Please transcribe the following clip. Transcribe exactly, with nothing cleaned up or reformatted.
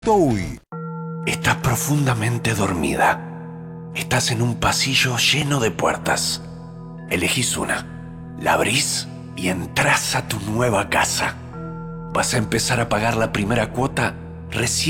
Uy. Estás profundamente dormida. Estás en un pasillo lleno de puertas. Elegís una, la abrís y entrás a tu nueva casa. Vas a empezar a pagar la primera cuota recién